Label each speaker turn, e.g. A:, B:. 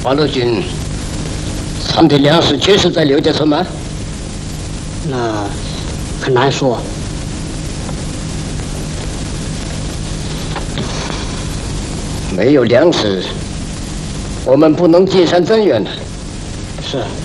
A: 八路军藏的粮食确实在刘家村吗？
B: 那很难说。
A: 没有粮食，我们不能进山增援的。
B: 是。